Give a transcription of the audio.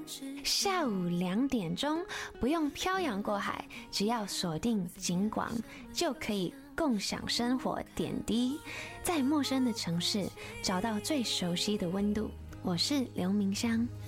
下午2点钟，不用漂洋过海，只要锁定警广，就可以共享生活点滴，在陌生的城市找到最熟悉的温度。我是刘明香。